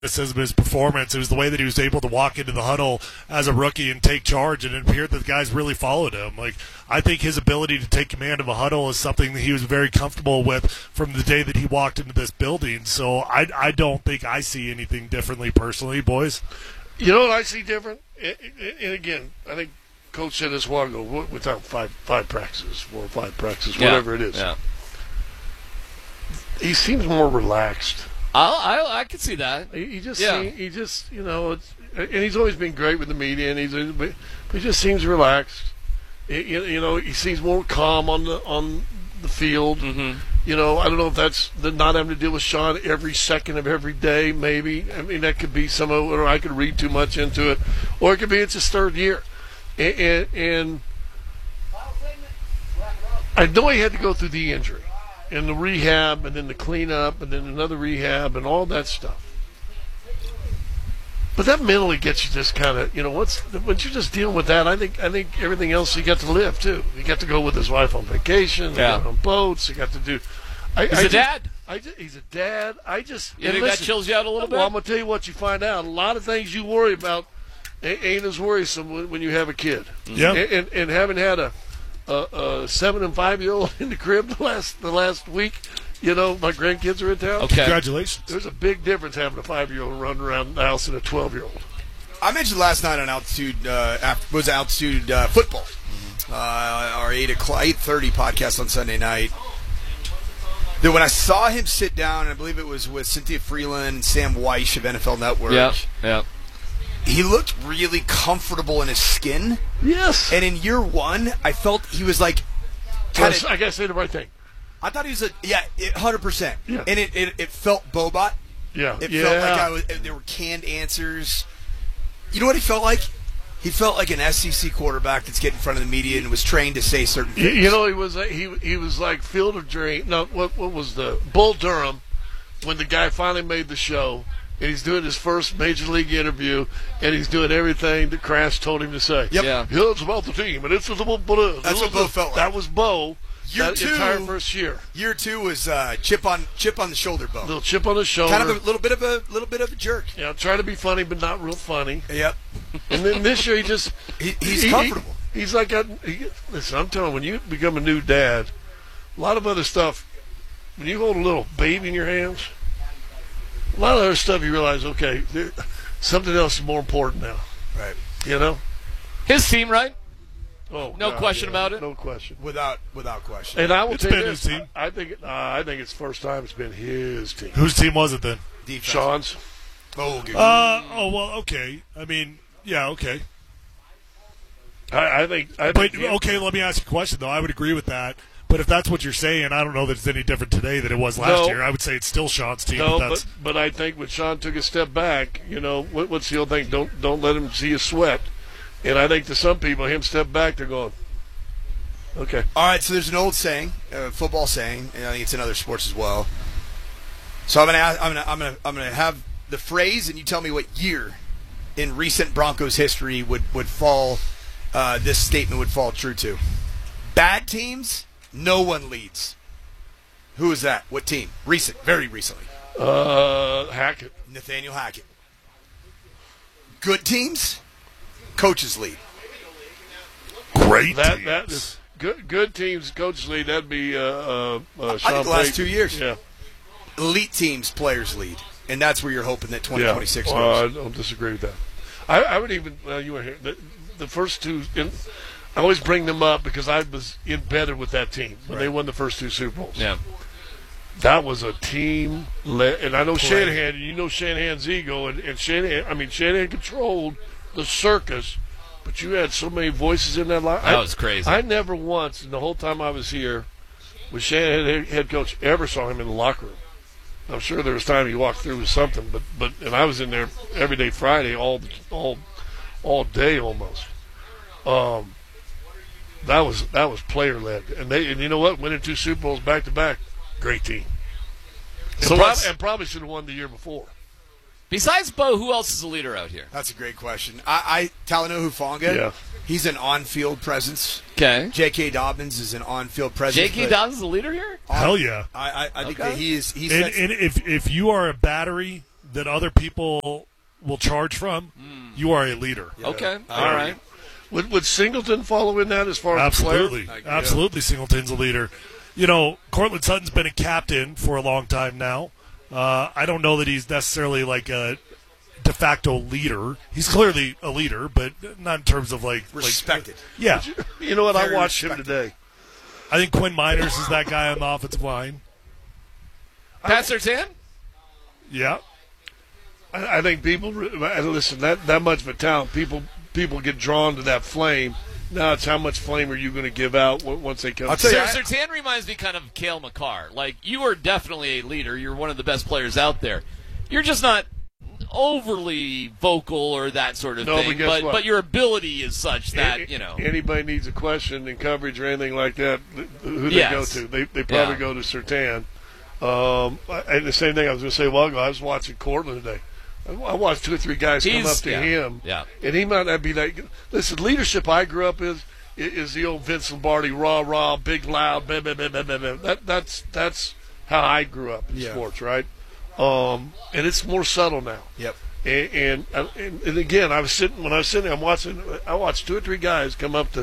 his performance. It was the way that he was able to walk into the huddle as a rookie and take charge, and it appeared that the guys really followed him. Like, I think his ability to take command of a huddle is something that he was very comfortable with from the day that he walked into this building. So I don't think I see anything differently personally, boys. You know what I see different? And again, I think Coach said this a while ago, without five practices, 4 or 5 practices, whatever it is. Yeah. He seems more relaxed. I can see that. He just, you know, and he's always been great with the media, and but he just seems relaxed. You know, he seems more calm on the field. Mm-hmm. You know, I don't know if that's the not having to deal with Sean every second of every day. Maybe, I mean, that could be some of it, or I could read too much into it, or it could be it's his 3rd year, and I know he had to go through the injury. And the rehab, and then the cleanup, and then another rehab, and all that stuff. But that mentally gets you just kind of, you know, once you're just dealing with that, I think everything else he got to live too. He got to go with his wife on vacation. He got on boats. He got to do. He's a dad. He's a dad. You think that chills you out a little bit? Well, I'm gonna tell you what you find out. A lot of things you worry about ain't as worrisome when you have a kid. Yeah. And having had a 7 and 5-year-old in the crib the last week. You know, my grandkids are in town. Okay. Congratulations. There's a big difference having a 5-year-old run around the house and a 12-year-old. I mentioned last night on Altitude Football, our 8:30 podcast on Sunday night, that when I saw him sit down, and I believe it was with Cynthia Freeland and Sam Weish of NFL Network. Yeah. He looked really comfortable in his skin. Yes. And in year one, I felt he was like... I got to say the right thing. I thought he was 100%. Yeah. And it felt Bobot. Yeah. It felt like there were canned answers. You know what he felt like? He felt like an SEC quarterback that's getting in front of the media and was trained to say certain things. You know, he was like Field of Dreams. No, what was the Bull Durham when the guy finally made the show. And he's doing his first major league interview, and he's doing everything that Crash told him to say. Yep. Yeah. It's about the team, and it's about That's what Bo felt like. That was Bo. Year two, entire first year. Year 2 was chip on the shoulder, Bo. Little chip on the shoulder. Kind of a little bit of a jerk. Yeah, trying to be funny, but not real funny. Yep. And then this year, he just he's comfortable. He's like, listen, I'm telling you, when you become a new dad, a lot of other stuff. When you hold a little baby in your hands. A lot of other stuff you realize, okay, something else is more important now. Right. You know? His team, right? Oh, no question about it? No question. Without question. And I will It's tell you been this. his team. I think it's the first time it's been his team. Whose team was it then? Defense. Sean's. Oh, good. Well, okay. I mean, yeah, okay. I think. Okay, let me ask you a question, though. I would agree with that. But if that's what you're saying, I don't know that it's any different today than it was last year. I would say it's still Sean's team. No, but I think when Sean took a step back, you know, what's the old thing? Don't let him see you sweat. And I think to some people, him step back, they're going, okay. All right, so there's an old saying, football saying, and I think it's in other sports as well. So I'm gonna have the phrase, and you tell me what year in recent Broncos history would fall. This statement would fall true to. Bad teams. No one leads. Who is that? What team? Very recently. Hackett. Nathaniel Hackett. Good teams, coaches lead. Great That teams. is good teams, coaches lead. That'd be Sean I think the last 2 years. Yeah. Elite teams, players lead. And that's where you're hoping that 2026 I goes. don't disagree with that. I would even, you were here, the first two, I always bring them up because I was embedded with that team when they won the first 2 Super Bowls. Yeah. That was a team, and I know Shanahan, and you know Shanahan's ego, and Shanahan controlled the circus, but you had so many voices in that line. That was crazy. I never once, in the whole time I was here, with Shanahan head coach, ever saw him in the locker room. I'm sure there was time he walked through with something, but I was in there every day Friday, all day almost. That was player led, and you know what? Winning 2 Super Bowls back to back, great team. And probably should have won the year before. Besides Bo, who else is a leader out here? That's a great question. Talanoa Hufanga, he's an on-field presence. Okay. J.K. Dobbins is an on-field presence. J.K. Dobbins is a leader here? Hell yeah. I think that he's and if you are a battery that other people will charge from, you are a leader. Yeah. Okay, all right. Would Singleton follow in that as far as Absolutely. the player? Absolutely, Singleton's a leader. You know, Cortland Sutton's been a captain for a long time now. I don't know that he's necessarily like a de facto leader. He's clearly a leader, but not in terms of like respected. Yeah. You know what? Very I watched respected. him today. I think Quinn Miners is that guy on the offensive line. Pat Surtain? Yeah. I think people listen. That much of a talent, people get drawn to that flame. Now it's how much flame are you going to give out once they come? I'll tell you, Surtain reminds me kind of Cale McCarr. Like, you are definitely a leader. You're one of the best players out there. You're just not overly vocal or that sort of thing. But your ability is such that, you know. Anybody needs a question in coverage or anything like that, who they go to? They probably go to Surtain. And the same thing I was going to say a while ago, I was watching Cortland today. I watched 2 or 3 guys come up to him, and he might not be that. Listen, leadership I grew up is the old Vince Lombardi, rah, big, loud, blah, blah, blah, blah, blah, blah. That's how I grew up in sports, right? And it's more subtle now. Yep. And again, when I was sitting there, I watched 2 or 3 guys come up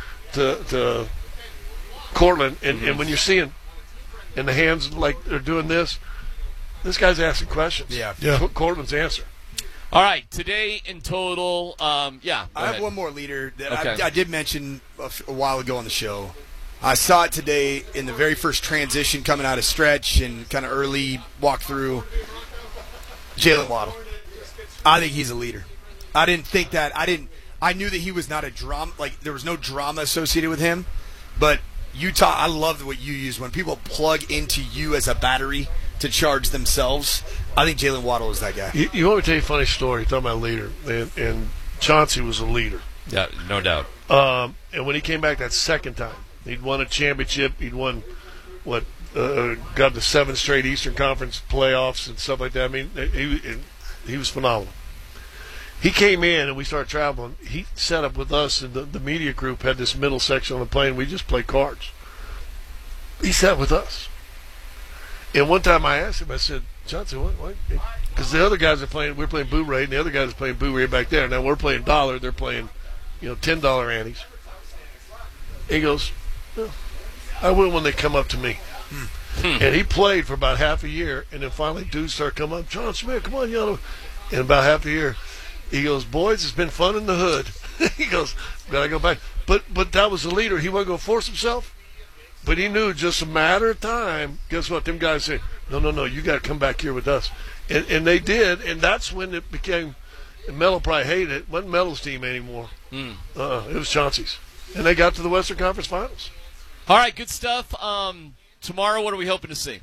to Cortland, and when you're seeing in the hands like they're doing this guy's asking questions. Yeah. Cortland's answer. All right, today in total, I have one more leader that I did mention a while ago on the show. I saw it today in the very first transition coming out of stretch and kind of early walkthrough. Jalen Waddle. I think he's a leader. I didn't think that. I knew that he was not a drama. Like, there was no drama associated with him. But Utah, I love what you use when people plug into you as a battery to charge themselves. I think Jalen Waddle is that guy. You want me to tell you a funny story? Talking about leader, and Chauncey was a leader. Yeah, no doubt. And when he came back that second time, he'd won a championship. He'd won got the 7 straight Eastern Conference playoffs and stuff like that. I mean, he was phenomenal. He came in and we started traveling. He set up with us, and the media group had this middle section on the plane. We just played cards. He sat with us. And one time I asked him, I said, Johnson, what? Because the other guys we're playing Boo Ray, and the other guys are playing Boo Ray back there. Now we're playing dollar, they're playing, $10 antes. He goes, no, I will when they come up to me. And he played for about half a year, and then finally dudes start coming up, John Smith, come on, And about half a year, he goes, boys, it's been fun in the hood. He goes, gotta go back. But that was the leader. He wasn't going to force himself. But he knew just a matter of time. Guess what? Them guys said, no, you got to come back here with us. And they did, and that's when it became – Melo probably hated it. It wasn't Melo's team anymore. It was Chauncey's. And they got to the Western Conference Finals. All right, good stuff. Tomorrow, what are we hoping to see?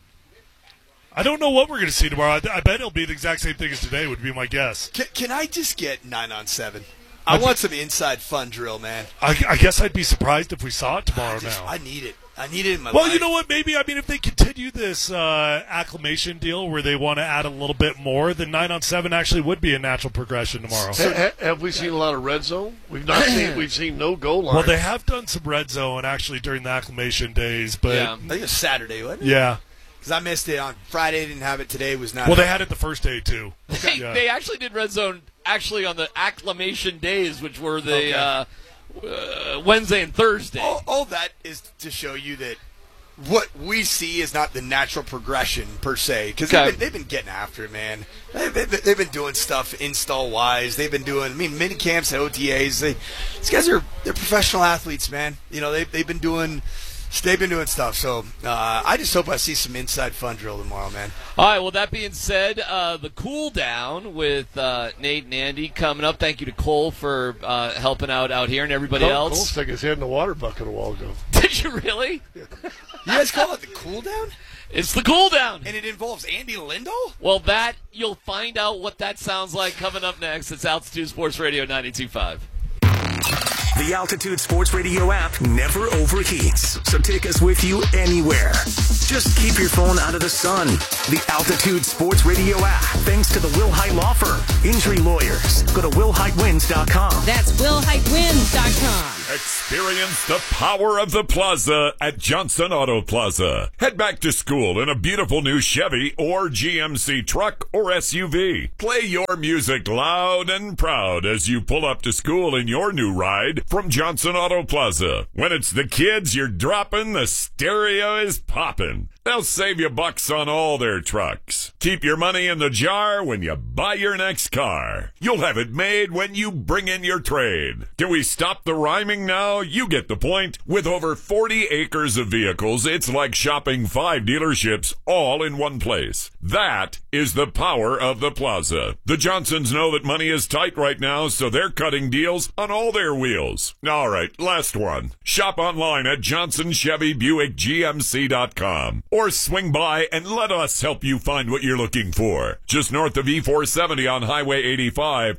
I don't know what we're going to see tomorrow. I bet it'll be the exact same thing as today would be my guess. Can I just get 9-on-7? I want some inside fun drill, man. I guess I'd be surprised if we saw it tomorrow now. I need it. I need it in my life. Well, you know what? Maybe, if they continue this acclimation deal where they want to add a little bit more, then 9-on-7 actually would be a natural progression tomorrow. Have we seen a lot of red zone? We've seen no goal line. Well, they have done some red zone actually during the acclimation days, but I think it was Saturday, wasn't it? Yeah. Because I missed it on Friday, didn't have it today. Was not. Well, they had it the first day too. They actually did red zone on the acclimation days, which were the Wednesday and Thursday. All that is to show you that what we see is not the natural progression per se, because they've been getting after it, man. They've been doing stuff install wise. They've been doing mini camps and OTAs. These guys they're professional athletes, man. They've been doing stuff. So I just hope I see some inside fun drill tomorrow, man. All right, well, that being said, the cool down with Nate and Andy coming up. Thank you to Cole for helping out here and everybody else. Cole stuck his head in the water bucket a while ago. Did you really? You guys call it the cool down? It's the cool down. And it involves Andy Lindo? Well, you'll find out what that sounds like coming up next. It's Altitude Sports Radio 92.5. The Altitude Sports Radio app never overheats, so take us with you anywhere. Just keep your phone out of the sun. The Altitude Sports Radio app, thanks to the Will High Law Firm. Injury lawyers. Go to willheitwins.com. That's willheitwins.com. Experience the power of the Plaza at Johnson Auto Plaza. Head back to school in a beautiful new Chevy or GMC truck or SUV. Play your music loud and proud as you pull up to school in your new ride from Johnson Auto Plaza. When it's the kids you're dropping, the stereo is popping. They'll save you bucks on all their trucks. Keep your money in the jar when you buy your next car. You'll have it made when you bring in your trade. Can we stop the rhyming now? You get the point. With over 40 acres of vehicles, it's like shopping 5 dealerships all in one place. That is the power of the Plaza. The Johnsons know that money is tight right now, so they're cutting deals on all their wheels. All right, last one. Shop online at JohnsonChevyBuickGMC.com. Or swing by and let us help you find what you're looking for. Just north of E470 on Highway 85,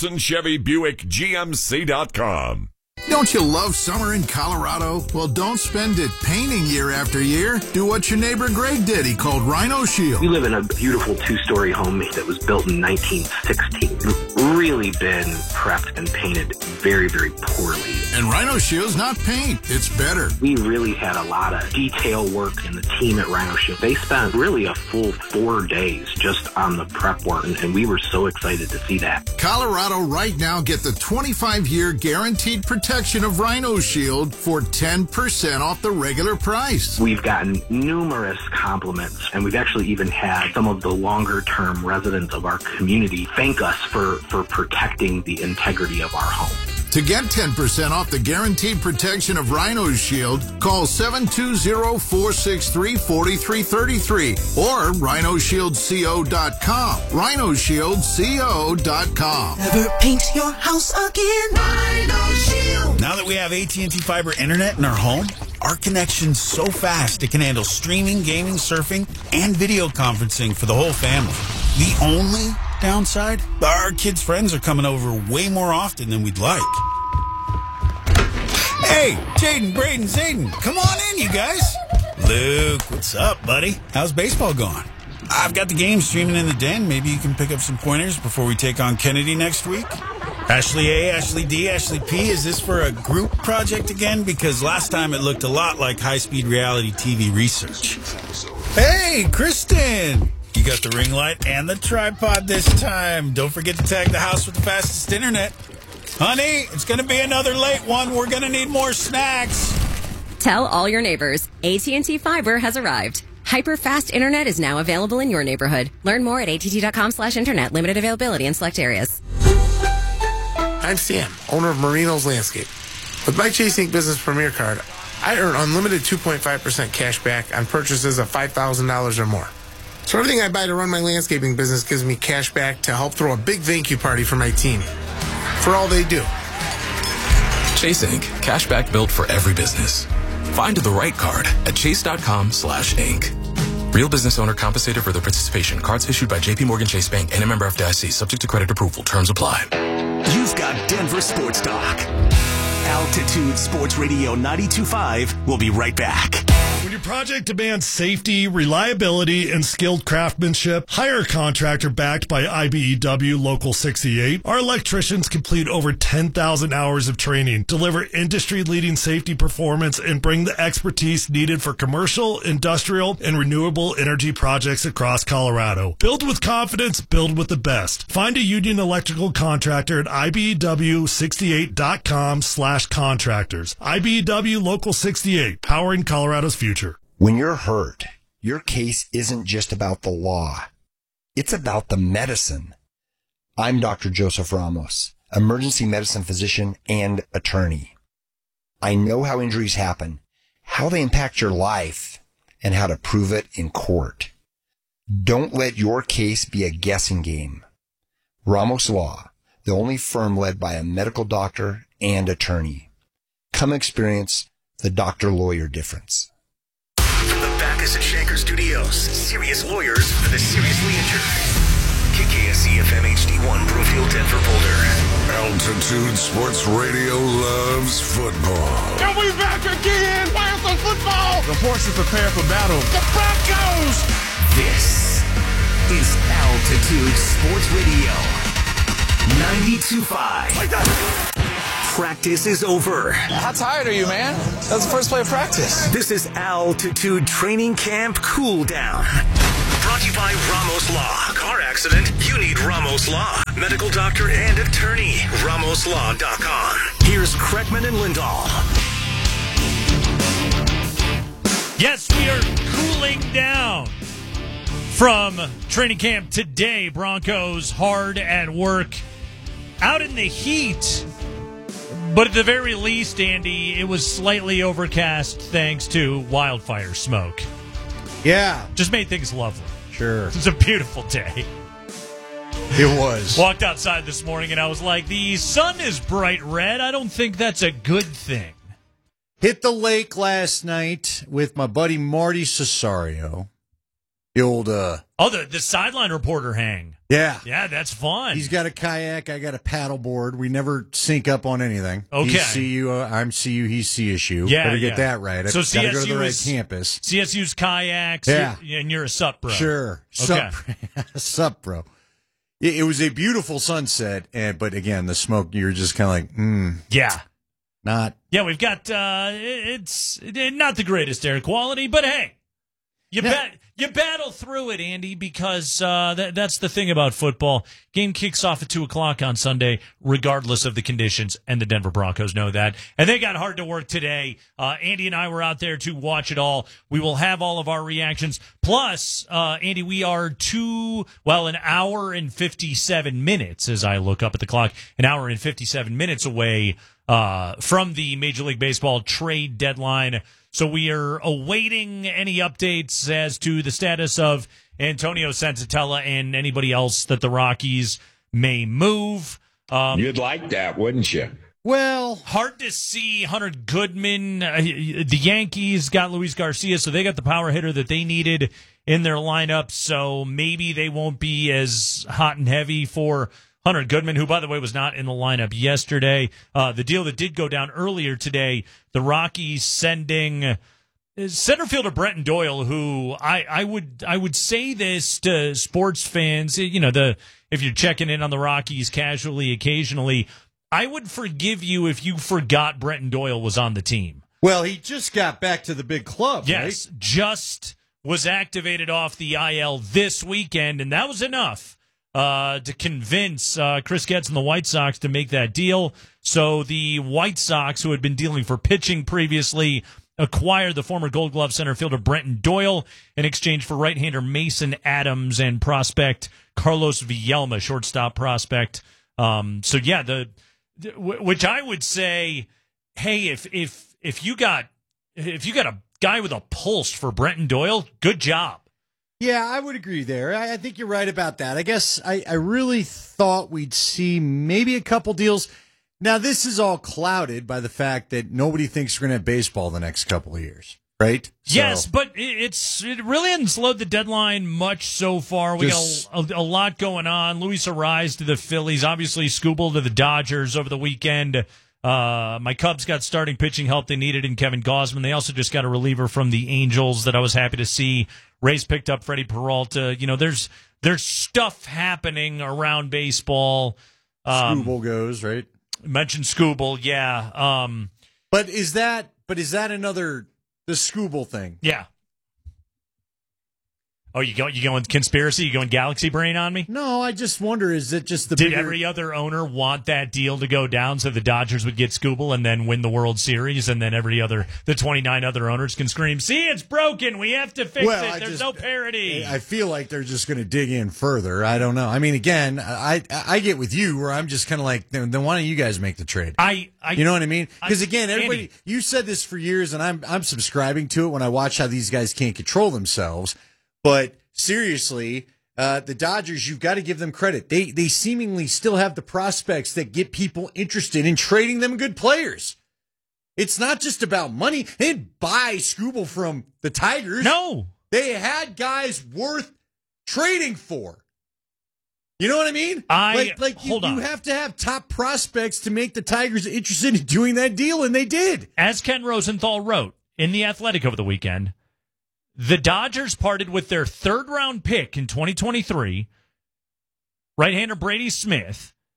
JohnsonChevyBuickGMC.com. Don't you love summer in Colorado? Well, don't spend it painting year after year. Do what your neighbor Greg did. He called Rhino Shield. We live in a beautiful 2-story home that was built in 1916. Really been prepped and painted very, very poorly. And Rhino Shield's not paint. It's better. We really had a lot of detail work in the team at Rhino Shield. They spent really a full 4 days just on the prep work, and we were so excited to see that. Colorado right now, get the 25-year guaranteed protection of Rhino Shield for 10% off the regular price. We've gotten numerous compliments, and we've actually even had some of the longer-term residents of our community thank us for protecting the integrity of our home. To get 10% off the guaranteed protection of Rhino Shield, call 720-463-4333 or rhinoshieldco.com. rhinoshieldco.com. Never paint your house again. Rhino Shield. Now that we have AT&T Fiber Internet in our home, our connection's so fast it can handle streaming, gaming, surfing, and video conferencing for the whole family. The only downside? Our kids' friends are coming over way more often than we'd like. Hey, Jaden, Braden, Zayden, come on in, you guys. Luke, what's up, buddy? How's baseball going? I've got the game streaming in the den. Maybe you can pick up some pointers before we take on Kennedy next week. Ashley A, Ashley D, Ashley P, is this for a group project again? Because last time it looked a lot like high-speed reality TV research. Hey, Kristen! You got the ring light and the tripod this time. Don't forget to tag the house with the fastest internet. Honey, it's going to be another late one. We're going to need more snacks. Tell all your neighbors, AT&T Fiber has arrived. Hyper-fast internet is now available in your neighborhood. Learn more at att.com/internet. Limited availability in select areas. I'm Sam, owner of Marino's Landscape. With my Chase Ink Business Premier Card, I earn unlimited 2.5% cash back on purchases of $5,000 or more. So everything I buy to run my landscaping business gives me cash back to help throw a big thank you party for my team. For all they do. Chase Ink. Cash back built for every business. Find the right card at chase.com/ink. Real business owner compensated for their participation. Cards issued by JP Morgan Chase Bank and a member FDIC. Subject to credit approval. Terms apply. You've got Denver Sports Talk. Altitude Sports Radio 92.5. We'll be right back. When your project demands safety, reliability, and skilled craftsmanship, hire a contractor backed by IBEW Local 68. Our electricians complete over 10,000 hours of training, deliver industry-leading safety performance, and bring the expertise needed for commercial, industrial, and renewable energy projects across Colorado. Build with confidence, build with the best. Find a union electrical contractor at IBEW68.com/contractors. IBEW Local 68, powering Colorado's future. When you're hurt, your case isn't just about the law. It's about the medicine. I'm Dr. Joseph Ramos, emergency medicine physician and attorney. I know how injuries happen, how they impact your life, and how to prove it in court. Don't let your case be a guessing game. Ramos Law, the only firm led by a medical doctor and attorney. Come experience the doctor-lawyer difference. From the Backus and Shanker Studios, serious lawyers for the seriously injured. KKSE FM HD1, Brookfield, Denver, Boulder. Altitude Sports Radio loves football. And we back again. Where's the football? The horses prepare for battle. The Broncos. This is Altitude Sports Radio. 92.5. Practice is over. How tired are you, man? That was the first play of practice. This is Altitude Training Camp Cool Down. Brought to you by Ramos Law. Car accident? You need Ramos Law. Medical doctor and attorney. RamosLaw.com. Here's Kreckman and Lindahl. Yes, we are cooling down from training camp today. Broncos hard at work out in the heat. But at the very least, Andy, it was slightly overcast thanks to wildfire smoke. Yeah. Just made things lovely. Sure. It's a beautiful day. It was. Walked outside this morning and I was like, the sun is bright red. I don't think that's a good thing. Hit the lake last night with my buddy Marty Cesario. The old the sideline reporter hang. Yeah. Yeah, that's fun. He's got a kayak, I got a paddleboard. We never sync up on anything. Okay. He's CU, I'm CU, he's CSU. Yeah, Better get that right. So I've got to go to the right is, campus. CSU's kayaks, yeah. And you're a SUP bro. Sure. Okay. SUP bro. It was a beautiful sunset, but again, the smoke, you're just kind of like, Yeah. Not. Yeah, we've got, it's not the greatest air quality, but hey, you battle through it, Andy, because that's the thing about football. Game kicks off at 2 o'clock on Sunday, regardless of the conditions, and the Denver Broncos know that. And they got hard to work today. Andy and I were out there to watch it all. We will have all of our reactions. Plus, Andy, we are an hour and 57 minutes, as I look up at the clock, an hour and 57 minutes away from the Major League Baseball trade deadline. So we are awaiting any updates as to the status of Antonio Senzatella and anybody else that the Rockies may move. You'd like that, wouldn't you? Well, hard to see Hunter Goodman. The Yankees got Luis Garcia, so they got the power hitter that they needed in their lineup. So maybe they won't be as hot and heavy for Hunter Goodman, who, by the way, was not in the lineup yesterday. The deal that did go down earlier today, the Rockies sending center fielder Brenton Doyle, who I would say this to sports fans, if you're checking in on the Rockies casually occasionally, I would forgive you if you forgot Brenton Doyle was on the team. Well, he just got back to the big club, yes, right? Just was activated off the IL this weekend, and that was enough to convince Chris Getz and the White Sox to make that deal. So the White Sox, who had been dealing for pitching previously, acquired the former Gold Glove center fielder Brenton Doyle in exchange for right-hander Mason Adams and prospect Carlos Villalma, shortstop prospect. Which I would say, hey, if you got a guy with a pulse for Brenton Doyle, good job. Yeah, I would agree there. I think you're right about that. I guess I really thought we'd see maybe a couple deals. Now, this is all clouded by the fact that nobody thinks we're going to have baseball the next couple of years, right? Yes, but it really hasn't slowed the deadline much so far. We got a lot going on. Luis Arraez to the Phillies, obviously Skubal to the Dodgers over the weekend. My Cubs got starting pitching help they needed in Kevin Gausman. They also just got a reliever from the Angels that I was happy to see. Rays picked up Freddie Peralta. There's stuff happening around baseball. Skubal goes, right? Mentioned Skubal, yeah. But is that another the Skubal thing? Yeah. Oh, you going conspiracy? You going galaxy brain on me? No, I just wonder, is it just the Did every other owner want that deal to go down so the Dodgers would get Skubal and then win the World Series, and then the 29 other owners can scream, see, it's broken, we have to fix it, there's no parity. I feel like they're just going to dig in further. I don't know. I mean, again, I get with you where I'm just kind of like, then why don't you guys make the trade? You know what I mean? Because again, everybody, Andy, you said this for years, and I'm subscribing to it when I watch how these guys can't control themselves. But seriously, the Dodgers, you've got to give them credit. They seemingly still have the prospects that get people interested in trading them good players. It's not just about money. They didn't buy Skubal from the Tigers. No. They had guys worth trading for. You know what I mean? You have to have top prospects to make the Tigers interested in doing that deal, and they did. As Ken Rosenthal wrote in The Athletic over the weekend, the Dodgers parted with their third-round pick in 2023, right-hander Brady Smith,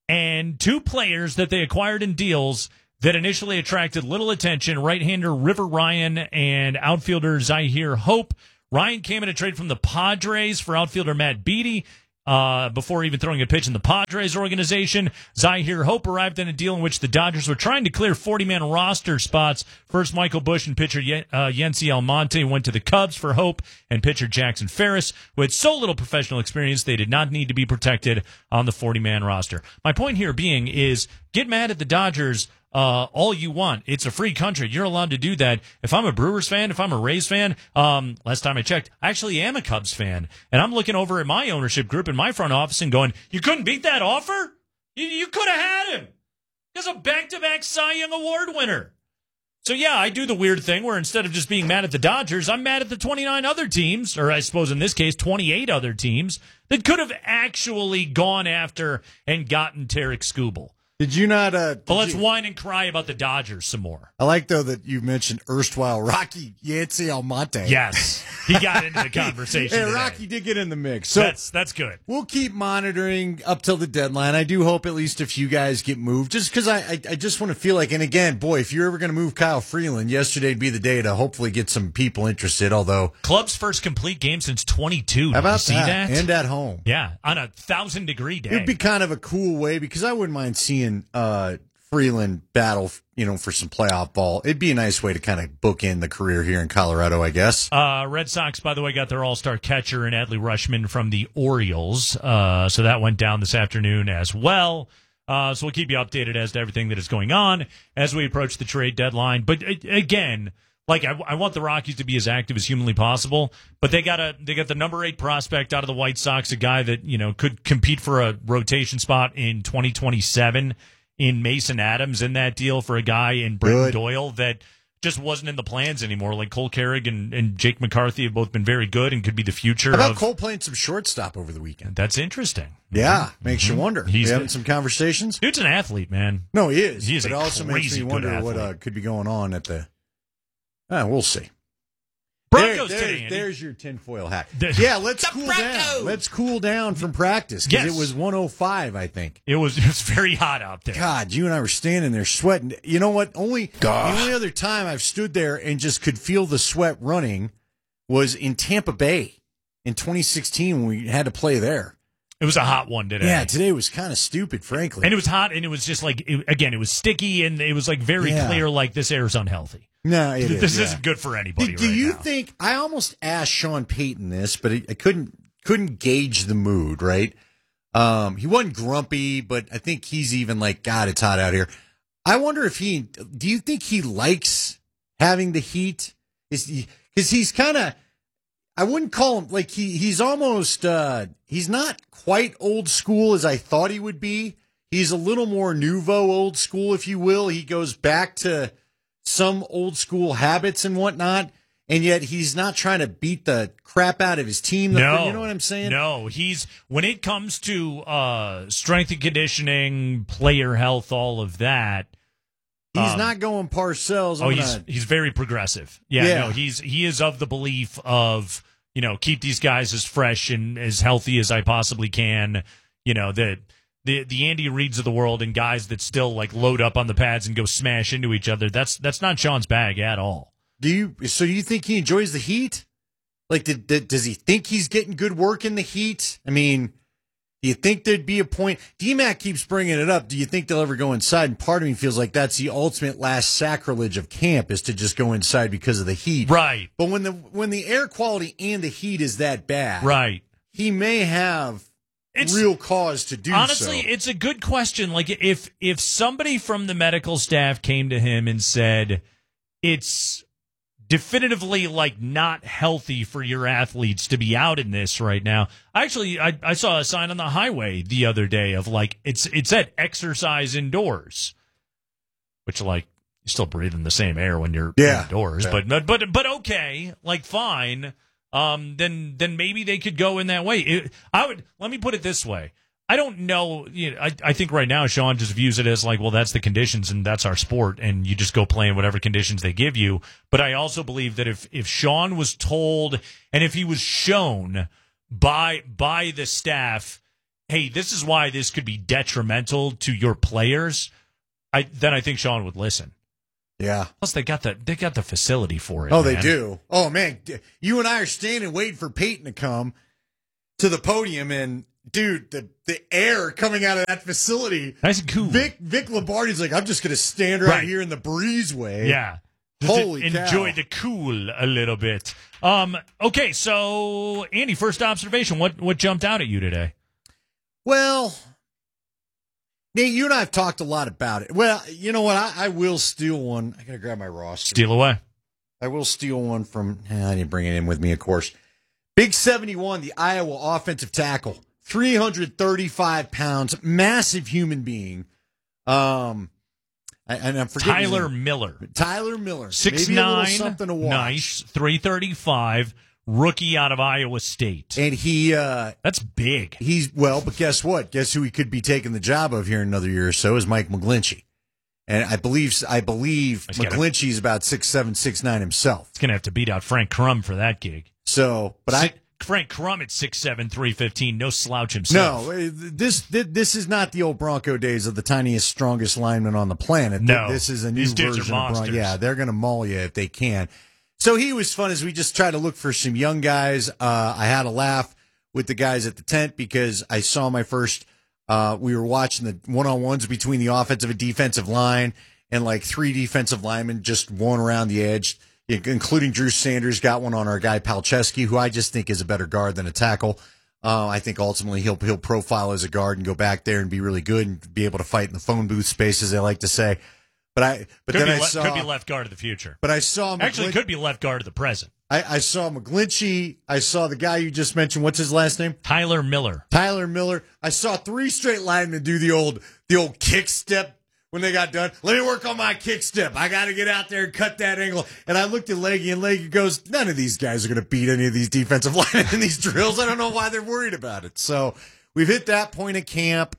and two players that they acquired in deals that initially attracted little attention, right-hander River Ryan and outfielder Zahir Hope. Ryan came in a trade from the Padres for outfielder Matt Beattie before even throwing a pitch in the Padres organization. Zahir Hope arrived in a deal in which the Dodgers were trying to clear 40-man roster spots. First, Michael Busch and pitcher Yency Almonte went to the Cubs for Hope, and pitcher Jackson Ferris, who had so little professional experience they did not need to be protected on the 40-man roster. My point here being is get mad at the Dodgers all you want. It's a free country. You're allowed to do that. If I'm a Brewers fan, if I'm a Rays fan, last time I checked, I actually am a Cubs fan. And I'm looking over at my ownership group in my front office and going, you couldn't beat that offer? You could have had him. He's a back-to-back Cy Young Award winner. So, yeah, I do the weird thing where instead of just being mad at the Dodgers, I'm mad at the 29 other teams, or I suppose in this case, 28 other teams, that could have actually gone after and gotten Tarek Skubal. Did you not? Well, let's whine and cry about the Dodgers some more. I like, though, that you mentioned erstwhile Rocky Yency Almonte. Yes, he got into the conversation. Hey, Rocky did get in the mix. So that's good. We'll keep monitoring up till the deadline. I do hope at least a few guys get moved, just because I just want to feel like, and again, boy, if you're ever going to move Kyle Freeland, yesterday'd be the day to hopefully get some people interested, although. Club's first complete game since 22. How about you see that? And at home. Yeah, on a 1,000-degree day. It'd be kind of a cool way, because I wouldn't mind seeing Freeland battle, for some playoff ball. It'd be a nice way to kind of bookend the career here in Colorado, I guess. Red Sox, by the way, got their all-star catcher in Adley Rutschman from the Orioles. So that went down this afternoon as well. So we'll keep you updated as to everything that is going on as we approach the trade deadline. But again, I want the Rockies to be as active as humanly possible, but they got the number 8 prospect out of the White Sox, a guy that could compete for a rotation spot in 2027 in Mason Adams in that deal for a guy in Britton Doyle that just wasn't in the plans anymore. Like Cole Carrig and Jake McCarthy have both been very good and could be the future. How about Cole playing some shortstop over the weekend? That's interesting. Yeah, makes you wonder. He's having some conversations. Dude's an athlete, man. No, he is. He is. But it also makes me wonder what could be going on at the. We'll see. Broncos today. There's your tinfoil hat. Yeah, let's cool down. Let's cool down from practice because it was 105, I think. It was very hot out there. God, you and I were standing there sweating. You know what? The only other time I've stood there and just could feel the sweat running was in Tampa Bay in 2016 when we had to play there. It was a hot one today. Yeah, today was kind of stupid, frankly. And it was hot, and it was just it was sticky, and it was very clear, this air is unhealthy. No, this isn't good for anybody. Do you think? I almost asked Sean Payton this, but I couldn't gauge the mood. Right? He wasn't grumpy, but I think he's even God, it's hot out here. I wonder if do you think he likes having the heat? Because he's kind of. I wouldn't call him he's almost he's not quite old school as I thought he would be. He's a little more nouveau old school, if you will. He goes back to some old school habits and whatnot, and yet he's not trying to beat the crap out of his team. No, you know what I'm saying? No, when it comes to strength and conditioning, player health, all of that. He's not going Parcells. He's very progressive. Yeah. No, he is of the belief of, keep these guys as fresh and as healthy as I possibly can. The Andy Reids of the world and guys that still load up on the pads and go smash into each other. That's not Sean's bag at all. So you think he enjoys the heat? Does he think he's getting good work in the heat? I mean, do you think there'd be a point? DMAC keeps bringing it up. Do you think they'll ever go inside? And part of me feels like that's the ultimate last sacrilege of camp is to just go inside because of the heat. Right. But when the air quality and the heat is that bad, right, he may have real cause to do honestly, so. It's a good question. If somebody from the medical staff came to him and said, it's definitively not healthy for your athletes to be out in this right now. Actually, I saw a sign on the highway the other day of it said exercise indoors, which you still breathe in the same air when you're indoors, but okay, fine. Then maybe they could go in that way. Let me put it this way. I don't know. I think right now Sean just views it as that's the conditions and that's our sport, and you just go play in whatever conditions they give you. But I also believe that if Sean was told and if he was shown by the staff hey, this is why this could be detrimental to your players, then I think Sean would listen. Yeah. Plus, they got the facility for it. Oh, man. They do. Oh, man. You and I are standing waiting for Peyton to come to the podium, and, dude, the air coming out of that facility. Nice and cool. Vic Lombardi's like, I'm just going to stand right here in the breezeway. Yeah. Holy cow. Enjoy the cool a little bit. Okay, so, Andy, first observation. What jumped out at you today? Well, Nate, you and I have talked a lot about it. Well, you know what? I will steal one. I got to grab my roster. Steal away. I will steal one from, I didn't bring it in with me, of course. Big 71, the Iowa offensive tackle. 335 pounds, massive human being. And I'm forgetting Tyler Miller. 6'9", something to watch. Nice. 335, rookie out of Iowa State. And that's big. But guess what? Guess who he could be taking the job of here in another year or so is Mike McGlinchey. And I believe McGlinchey's about 6'7", 6'9" himself. It's going to have to beat out Frank Crum for that gig. So, Frank Crum at 6'7", 315, no slouch himself. No, this is not the old Bronco days of the tiniest, strongest lineman on the planet. No, this is a new these dudes version are of monsters. Yeah, they're going to maul you if they can. So he was fun as we just tried to look for some young guys. I had a laugh with the guys at the tent because I saw my first. We were watching the one-on-ones between the offensive and defensive line, and like 3 defensive linemen just one around the edge, including Drew Sanders, got one on our guy Palczewski, who I just think is a better guard than a tackle. I think ultimately he'll profile as a guard and go back there and be really good and be able to fight in the phone booth space, as they like to say. But then I saw could be left guard of the future. But I saw actually could be left guard of the present. I saw McGlinchey. I saw the guy you just mentioned. What's his last name? Tyler Miller. I saw 3 straight linemen do the old kick step when they got done. Let me work on my kick step. I got to get out there and cut that angle. And I looked at Leggy, and Leggy goes, none of these guys are going to beat any of these defensive linemen in these drills. I don't know why they're worried about it. So we've hit that point of camp.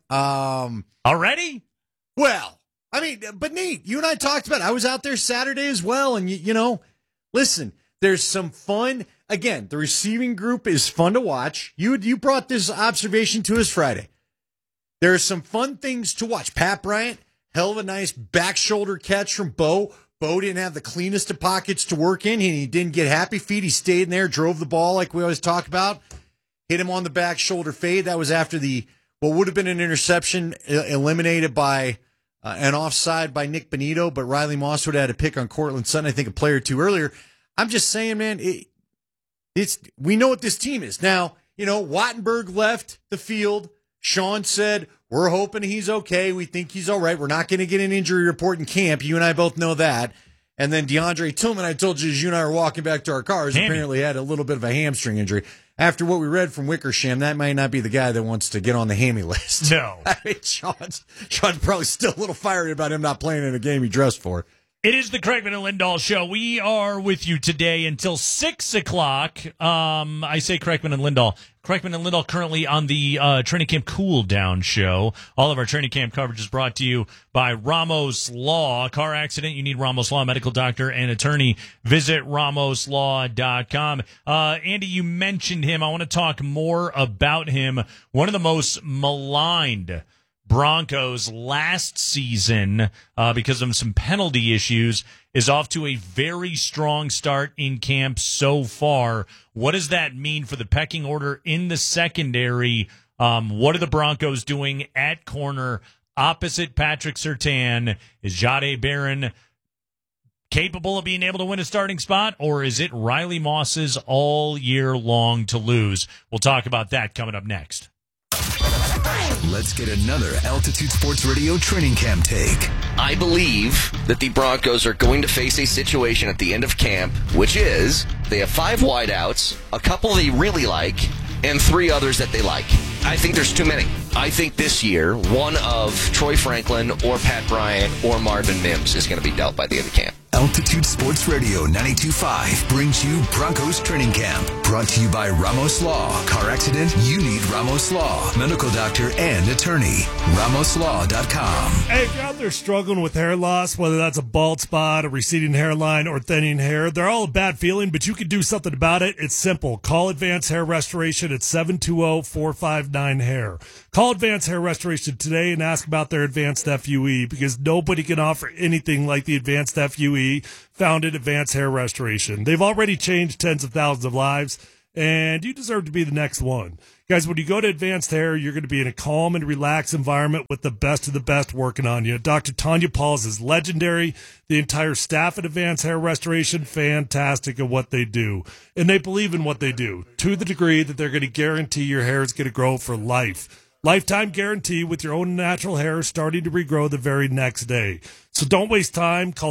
Already? Well, I mean, but Nate, you and I talked about it. I was out there Saturday as well, and you know, listen, there's some fun. Again, the receiving group is fun to watch. You brought this observation to us Friday. There are some fun things to watch. Pat Bryant, hell of a nice back shoulder catch from Bo. Bo didn't have the cleanest of pockets to work in. He didn't get happy feet. He stayed in there, drove the ball like we always talk about. Hit him on the back shoulder fade. That was after what would have been an interception eliminated by an offside by Nick Benito, but Riley Moss would have had a pick on Cortland Sutton, I think a play or two earlier. I'm just saying, man, we know what this team is. Now, you know, Wattenberg left the field. Sean said, we're hoping he's okay. We think he's all right. We're not going to get an injury report in camp. You and I both know that. And then DeAndre Tillman, I told you as you and I were walking back to our cars, apparently had a little bit of a hamstring injury. After what we read from Wickersham, that might not be the guy that wants to get on the hammy list. No. I mean, Sean's probably still a little fiery about him not playing in a game he dressed for. It is the Craigman and Lindahl Show. We are with you today until 6 o'clock. I say Craigman and Lindahl. Craigman and Lindahl currently on the Training Camp Cool Down Show. All of our training camp coverage is brought to you by Ramos Law. Car accident, you need Ramos Law, medical doctor and attorney. Visit ramoslaw.com. Andy, you mentioned him. I want to talk more about him. One of the most maligned Broncos last season, because of some penalty issues, is off to a very strong start in camp so far. What does that mean for the pecking order in the secondary? What are the Broncos doing at corner opposite Patrick Surtain? Is Jahdae Barron capable of being able to win a starting spot, or is it Riley Moss's all year long to lose? We'll talk about that coming up next. Let's get another Altitude Sports Radio training camp take. I believe that the Broncos are going to face a situation at the end of camp, which is they have 5 wideouts, a couple they really like, and 3 others that they like. I think there's too many. I think this year, one of Troy Franklin or Pat Bryant or Marvin Mims is going to be dealt by the end of camp. Altitude Sports Radio 92.5 brings you Broncos Training Camp. Brought to you by Ramos Law. Car accident? You need Ramos Law. Medical doctor and attorney. RamosLaw.com. Hey, if you're out there struggling with hair loss, whether that's a bald spot, a receding hairline, or thinning hair, they're all a bad feeling, but you can do something about it. It's simple. Call Advanced Hair Restoration at 720-459-HAIR. Call Advanced Hair Restoration today and ask about their Advanced FUE, because nobody can offer anything like the Advanced FUE found at Advanced Hair Restoration. They've already changed tens of thousands of lives, and you deserve to be the next one. Guys, when you go to Advanced Hair, you're going to be in a calm and relaxed environment with the best of the best working on you. Dr. Tanya Pauls is legendary. The entire staff at Advanced Hair Restoration, fantastic at what they do. And they believe in what they do, to the degree that they're going to guarantee your hair is going to grow for life. Lifetime guarantee with your own natural hair starting to regrow the very next day. So don't waste time. Call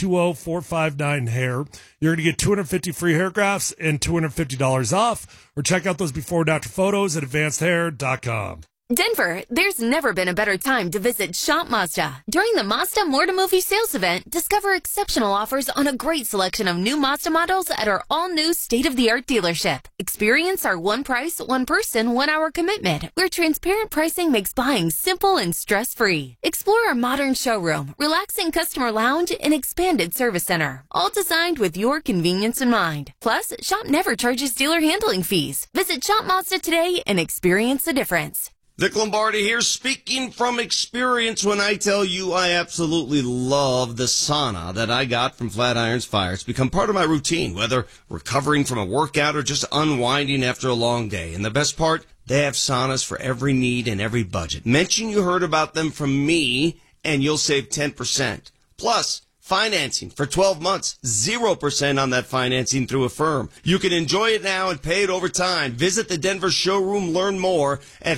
720-459-HAIR. You're going to get 250 free hair grafts and $250 off. Or check out those before and after photos at advancedhair.com. Denver, there's never been a better time to visit Shop Mazda. During the Mazda More to Movie sales event, discover exceptional offers on a great selection of new Mazda models at our all-new state-of-the-art dealership. Experience our one price, one person, 1 hour commitment, where transparent pricing makes buying simple and stress-free. Explore our modern showroom, relaxing customer lounge, and expanded service center, all designed with your convenience in mind. Plus, Shop never charges dealer handling fees. Visit Shop Mazda today and experience the difference. Vic Lombardi here, speaking from experience when I tell you I absolutely love the sauna that I got from Flatirons Fire. It's become part of my routine, whether recovering from a workout or just unwinding after a long day. And the best part, they have saunas for every need and every budget. Mention you heard about them from me, and you'll save 10%. Plus, financing for 12 months, 0% on that financing through Affirm. You can enjoy it now and pay it over time. Visit the Denver showroom. Learn more at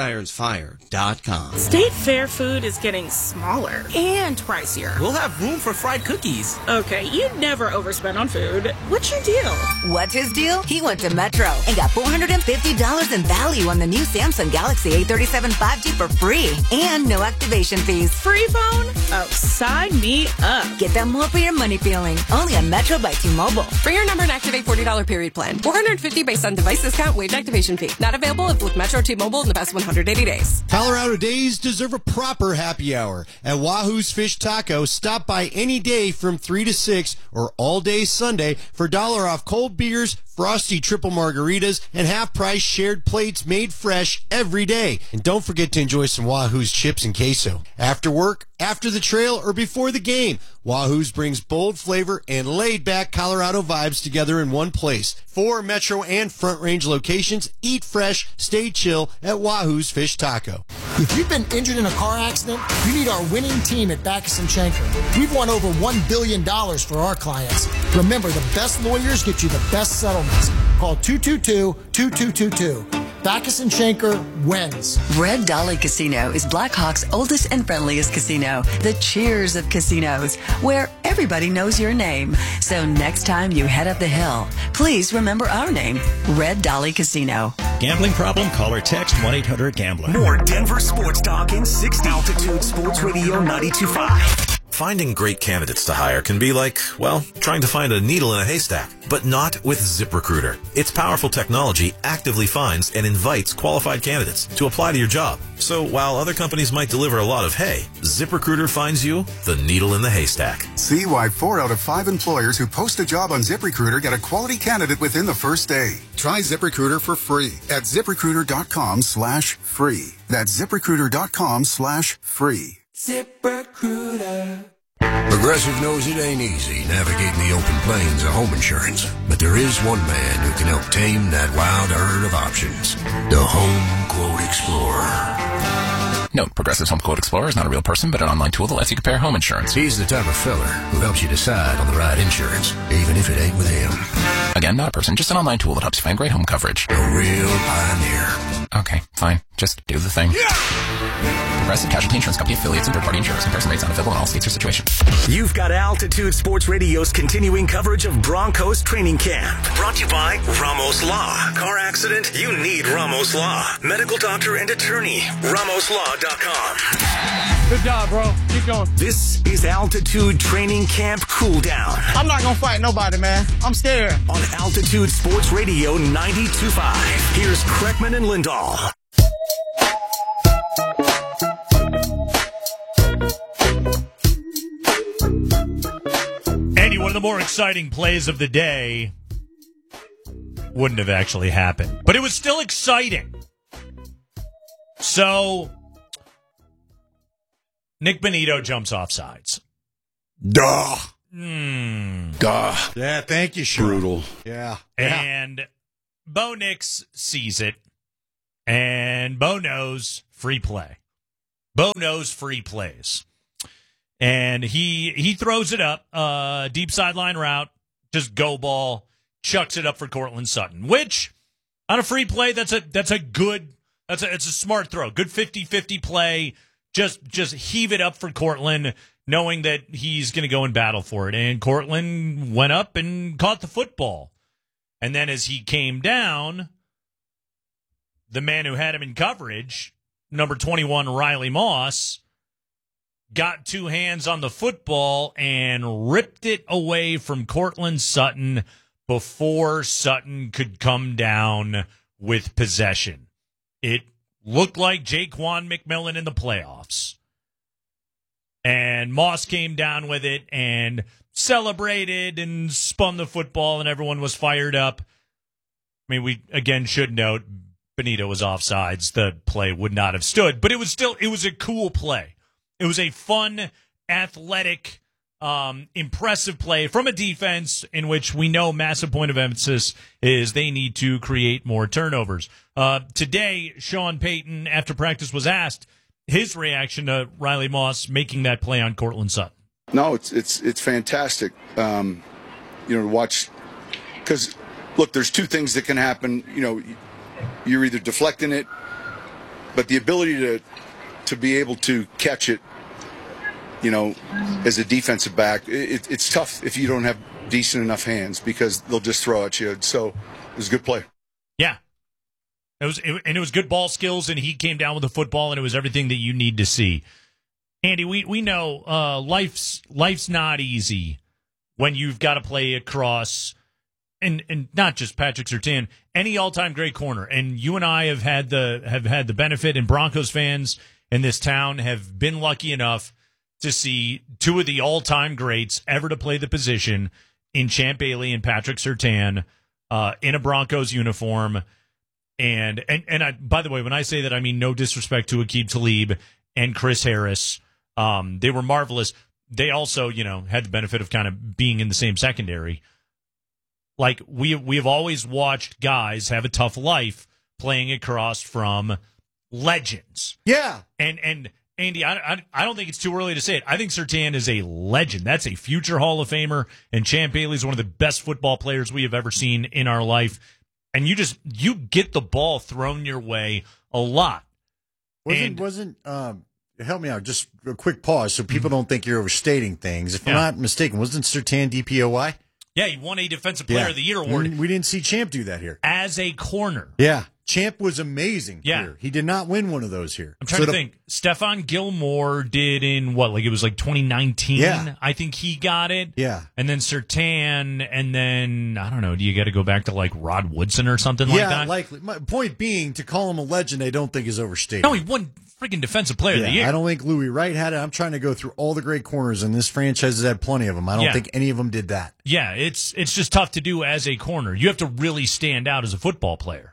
FlatironsFire.com. State Fair food is getting smaller and pricier. We'll have room for fried cookies. Okay, you'd never overspend on food. What's your deal? What's his deal? He went to Metro and got $450 in value on the new Samsung Galaxy A37 5G for free and no activation fees. Free phone? Oh, sign me up. Get that more for your money feeling. Only on Metro by T-Mobile. Bring your number and activate $40 period plan. $450 based on device discount, waived activation fee. Not available if with Metro T-Mobile in the past 180 days. Colorado Days deserve a proper happy hour. At Wahoo's Fish Taco, stop by any day from 3 to 6 or all day Sunday for $1 off cold beers, frosty triple margaritas, and half-price shared plates made fresh every day. And don't forget to enjoy some Wahoo's chips and queso. After work, after the trail, or before the game, Wahoo's brings bold flavor and laid-back Colorado vibes together in one place. 4 Metro and Front Range locations. Eat fresh, stay chill at Wahoo's Fish Taco. If you've been injured in a car accident, you need our winning team at Backus & Schenker. We've won over $1 billion for our clients. Remember, the best lawyers get you the best settlements. Call 222-2222. Backus & Schenker wins. Red Dolly Casino is Blackhawk's oldest and friendliest casino. The cheers of casinos, where everybody knows your name. So next time you head up the hill, please remember our name, Red Dolly Casino. Gambling problem? Call or text 1-800-GAMBLER. More Denver sports talk in 60. Altitude Sports Radio 92.5. Finding great candidates to hire can be like, well, trying to find a needle in a haystack, but not with ZipRecruiter. Its powerful technology actively finds and invites qualified candidates to apply to your job. So while other companies might deliver a lot of hay, ZipRecruiter finds you the needle in the haystack. See why 4 out of 5 employers who post a job on ZipRecruiter get a quality candidate within the first day. Try ZipRecruiter for free at ZipRecruiter.com/free. That's ZipRecruiter.com/free. ZipRecruiter. Progressive knows it ain't easy navigating the open plains of home insurance, but there is one man who can help tame that wild herd of options. The Home Quote Explorer. Note, Progressive's Home Quote Explorer is not a real person, but an online tool that lets you compare home insurance. He's the type of fella who helps you decide on the right insurance, even if it ain't with him. Again, not a person, just an online tool that helps you find great home coverage. A real pioneer. Okay, fine. Just do the thing. Progressive Casualty Insurance Company affiliates and third-party insurers. Comparison rates not available in all states or situations. You've got Altitude Sports Radio's continuing coverage of Broncos training camp. Brought to you by Ramos Law. Car accident? You need Ramos Law. Medical doctor and attorney. RamosLaw.com. Good job, bro. Keep going. This is Altitude Training Camp Cool Down. I'm not going to fight nobody, man. I'm scared. On Altitude Sports Radio 92.5. Here's Kreckman and Lindahl. Andy, one of the more exciting plays of the day wouldn't have actually happened, but it was still exciting. So, Nick Bonito jumps off sides. Duh. Duh. Yeah, thank you, Sean. Brutal. Yeah. And Bo Nix sees it, and Bo knows free play. Bo knows free plays. And he throws it up, deep sideline route, just go ball, chucks it up for Cortland Sutton, which on a free play, it's a smart throw. Good 50-50 play. Just heave it up for Cortland, knowing that he's going to go and battle for it. And Cortland went up and caught the football. And then as he came down, the man who had him in coverage, number 21, Riley Moss, got two hands on the football and ripped it away from Cortland Sutton before Sutton could come down with possession. It looked like Jaquan McMillan in the playoffs. And Moss came down with it and celebrated and spun the football, and everyone was fired up. I mean, we, again, should note Bonito was offsides. The play would not have stood, but it was a cool play. It was a fun, athletic, impressive play from a defense in which we know massive point of emphasis is they need to create more turnovers. Today, Sean Payton, after practice, was asked his reaction to Riley Moss making that play on Cortland Sutton. No, it's fantastic, to watch. Because, look, there's two things that can happen. You're either deflecting it, but the ability to be able to catch it, as a defensive back, it's tough if you don't have decent enough hands because they'll just throw at you. So it was a good play. Yeah. It was good ball skills, and he came down with the football, and it was everything that you need to see. Andy, we know life's not easy when you've got to play across, and not just Patrick Surtain, any all-time great corner. And you and I have had the benefit, and Broncos fans in this town have been lucky enough to see two of the all-time greats ever to play the position in Champ Bailey and Patrick Surtain in a Broncos uniform. And I, by the way, when I say that, I mean no disrespect to Aqib Talib and Chris Harris. They were marvelous. They also, had the benefit of kind of being in the same secondary. Like, we have always watched guys have a tough life playing across from legends. Yeah. And Andy, I don't think it's too early to say it. I think Surtain is a legend. That's a future Hall of Famer, and Champ Bailey is one of the best football players we have ever seen in our life. And you get the ball thrown your way a lot. Wasn't help me out, just a quick pause so people don't think you're overstating things. If I'm not mistaken, wasn't Surtain DPOY? Yeah, he won a Defensive Player of the Year award. We didn't see Champ do that here. As a corner. Yeah. Champ was amazing here. He did not win one of those here. I'm trying to think. Stephon Gilmore did in it was like 2019. Yeah. I think he got it. Yeah. And then Surtain, and then, I don't know, do you got to go back to like Rod Woodson or something like that? Yeah, likely. My point being, to call him a legend, I don't think is overstated. No, he won freaking Defensive Player of the Year. I don't think Louis Wright had it. I'm trying to go through all the great corners, and this franchise has had plenty of them. I don't think any of them did that. Yeah, it's just tough to do as a corner. You have to really stand out as a football player.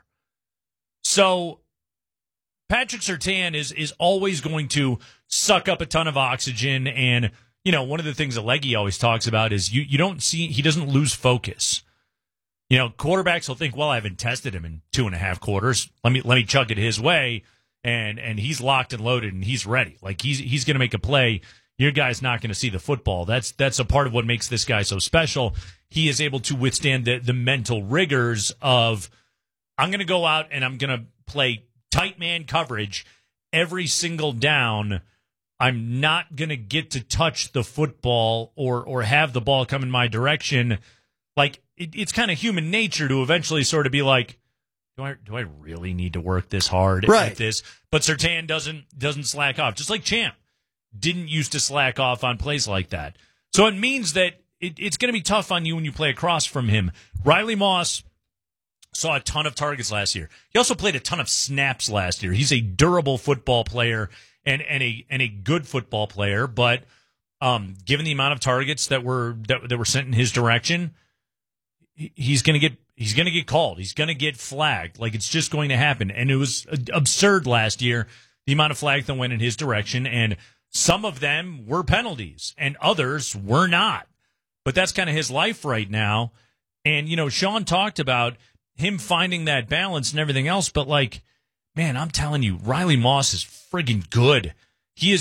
So Patrick Surtain is always going to suck up a ton of oxygen, and one of the things that Leggy always talks about is you don't see, he doesn't lose focus. Quarterbacks will think, well, I haven't tested him in 2.5 quarters. Let me chuck it his way, and he's locked and loaded and he's ready. Like he's going to make a play. Your guy's not going to see the football. That's a part of what makes this guy so special. He is able to withstand the mental rigors of, I'm going to go out and I'm going to play tight man coverage every single down. I'm not going to get to touch the football or have the ball come in my direction. Like, it's kind of human nature to eventually sort of be like, do I really need to work this hard at this? But Surtain doesn't slack off, just like Champ. didn't used to slack off on plays like that. So it means that it's going to be tough on you when you play across from him. Riley Moss saw a ton of targets last year. He also played a ton of snaps last year. He's a durable football player and a good football player, but given the amount of targets that were sent in his direction, he's going to get called. He's going to get flagged. Like, it's just going to happen. And it was absurd last year, the amount of flags that went in his direction, and some of them were penalties and others were not. But that's kind of his life right now. And, Sean talked about him finding that balance and everything else, but, like, man, I'm telling you, Riley Moss is friggin' good.